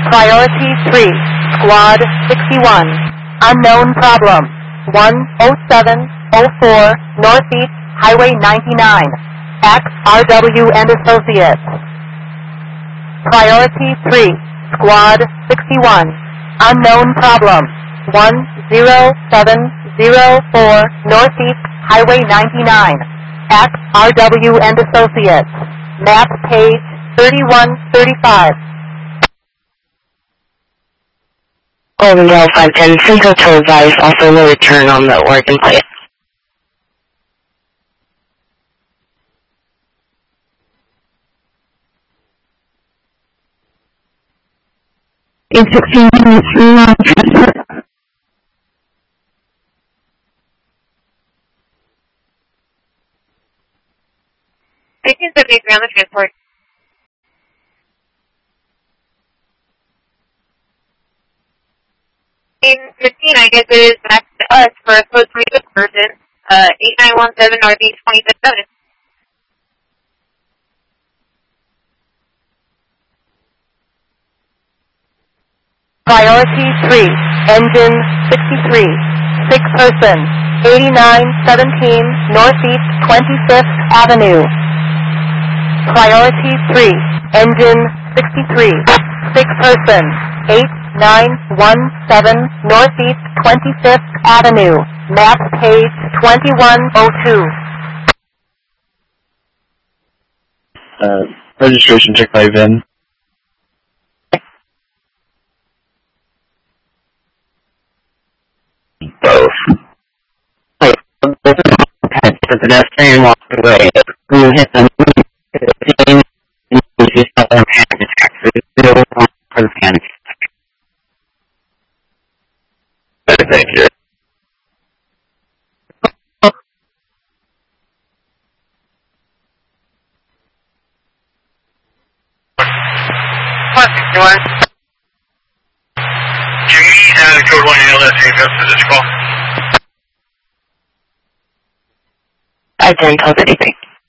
Priority 3, Squad 61. Unknown problem. 10704 Northeast Highway 99. XRW and Associates. Priority 3, Squad 61. Unknown problem. 10704 Northeast Highway 99. XRW and Associates. Map page 3135. Golden 510 Cinco to advise also will return on the Oregon plate. In 16 minutes, reline transfer. I can submit on the transport. In 15, I guess it is back to us for a code 3 person, 8917 Northeast 27. Priority 3, Engine 63, 6 person, 8917 Northeast 25th Avenue. Priority 3, Engine 63, 6 person, 8917 Northeast 25th Avenue. Map page 2102. Registration check by VIN. Both. The pedestrian walked away. We hit them. For the panic. Thank you. Code 1 ALS, handcuffs for this call. I didn't tell anything.